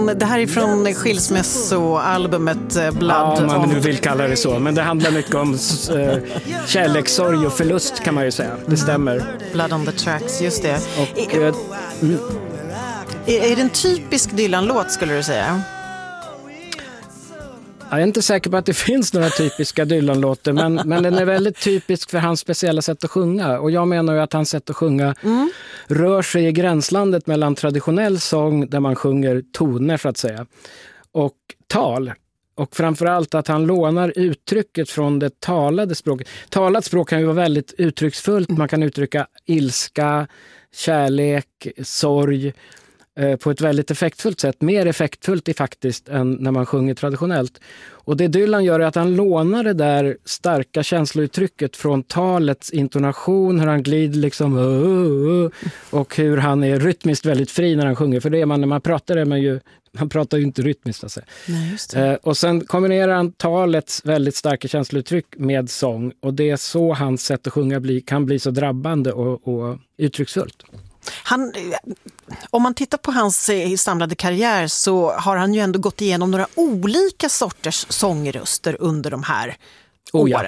Det här är från skilsmässoalbumet Blood. Ja, man nu vill kalla det så. Men det handlar mycket om kärlekssorg och förlust kan man ju säga. Det stämmer. Blood on the tracks, just det. Och, är det en typisk Dylan-låt skulle du säga? Jag är inte säker på att det finns några typiska Dylan-låtar, men den är väldigt typisk för hans speciella sätt att sjunga. Och jag menar ju att hans sätt att sjunga rör sig i gränslandet mellan traditionell sång, där man sjunger toner så att säga, och tal. Och framförallt att han lånar uttrycket från det talade språket. Talat språk kan ju vara väldigt uttrycksfullt. Man kan uttrycka ilska, kärlek, sorg på ett väldigt effektfullt sätt. Mer effektfullt i faktiskt än när man sjunger traditionellt. Och det Dylan gör är att han lånar det där starka känslouttrycket från talets intonation, hur han glider liksom och hur han är rytmiskt väldigt fri när han sjunger. För det är man när man pratar, man pratar ju inte rytmiskt alltså. Nej, just det. Och sen kombinerar han talets väldigt starka känslouttryck med sång, och det är så hans sätt att sjunga kan bli så drabbande och uttrycksfullt. Om man tittar på hans samlade karriär så har han ju ändå gått igenom några olika sorters sångröster under de här åren.